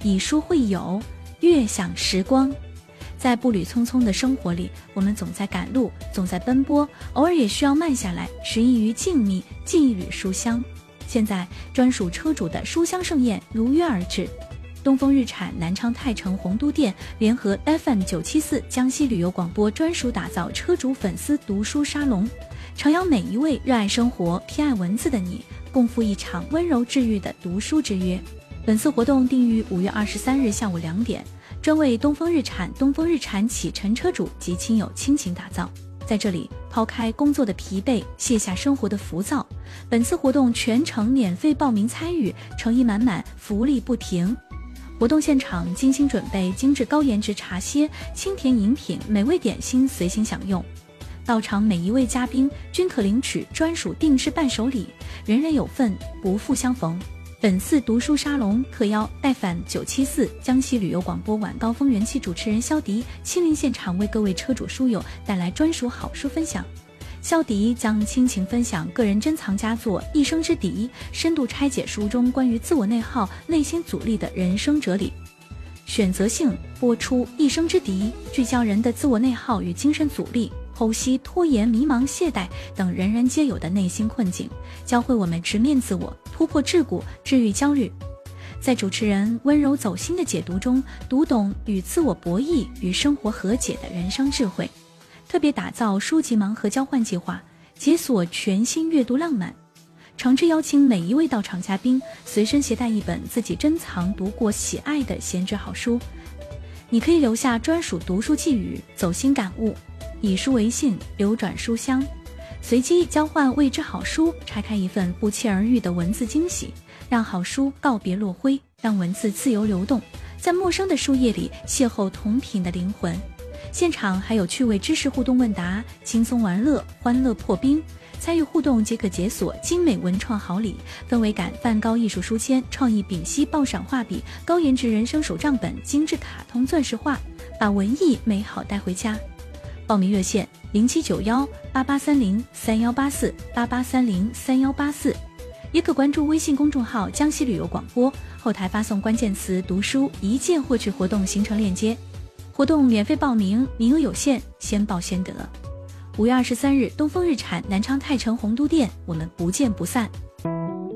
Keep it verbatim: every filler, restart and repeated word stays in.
以书会友，悦享时光。在步履匆匆的生活里，我们总在赶路，总在奔波，偶尔也需要慢下来，寻意于静谧，进一缕书香。现在专属车主的书香盛宴如约而至。东风日产、南昌泰城洪都店联合 F M 九七四江西旅游广播专属打造车主粉丝读书沙龙，诚邀每一位热爱生活、偏爱文字的你，共赴一场温柔治愈的读书之约。本次活动定于五月二十三日下午两点，专为东风日产、东风日产启辰车主及亲友倾情打造。在这里，抛开工作的疲惫，卸下生活的浮躁。本次活动全程免费报名参与，诚意满满，福利不停。活动现场精心准备精致高颜值茶歇、清甜饮品、美味点心随心享用。到场每一位嘉宾均可领取专属定制伴手礼，人人有份，不负相逢。本次读书沙龙特邀 F M 九七四江西旅游广播晚高峰人气主持人肖迪亲临现场，为各位车主书友带来专属好书分享。肖迪将倾情分享个人珍藏佳作《一生之敌》，深度拆解书中关于自我内耗、内心阻力的人生哲理。选择性播出《一生之敌》，聚焦人的自我内耗与精神阻力，剖析拖延、迷茫、懈怠等人人皆有的内心困境，教会我们直面自我，突破桎梏，治愈焦虑。在主持人温柔走心的解读中，读懂与自我博弈、与生活和解的人生智慧。特别打造书籍盲盒交换计划，解锁全新阅读浪漫。诚挚邀请每一位到场嘉宾随身携带一本自己珍藏、读过、喜爱的闲置好书，你可以留下专属读书寄语、走心感悟，以书为信，流转书香。随机交换未知好书，拆开一份不期而遇的文字惊喜，让好书告别落灰，让文字自由流动，在陌生的书页里邂逅同频的灵魂。现场还有趣味知识互动问答，轻松玩乐，欢乐破冰。参与互动即可解锁精美文创好礼，氛围感梵高艺术书签、创意丙烯爆闪画笔、高颜值人生手账本、精致卡通钻石画，把文艺美好带回家。报名热线零七九幺八八三零三幺八四八八三零三幺八四，也可关注微信公众号江西旅游广播，后台发送关键词读书，一键获取活动行程链接。活动免费报名，名额有限，先报先得。五月二十三日，东风日产南昌泰城洪都店，我们不见不散。